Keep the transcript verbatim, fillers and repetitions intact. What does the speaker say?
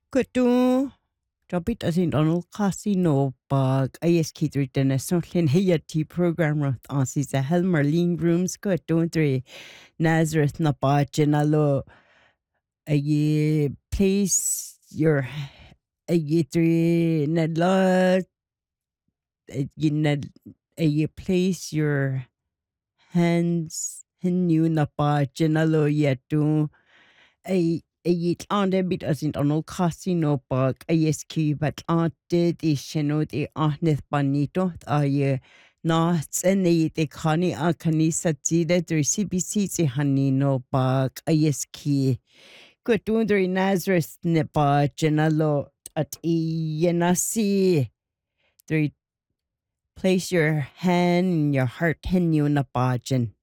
Kutu Jobit as in Donald Casino bag I S K written a something here tea program with Aussies a Helmer Lean Rooms good don't three Nazareth na ba Janalo a ye place your a ye three Nadla a ye nad a ye place your hands in you na ba Janalo yet do a a yit on a bit as in Donald Casino bag a yes key but on did is sheno the ahneth bonito a ye na and the the conny a canisa tida there C B C si honey no bag a yes key good doing the Nazareth nipa genalo at e yenasi three place your hand in your heart hen you na bajan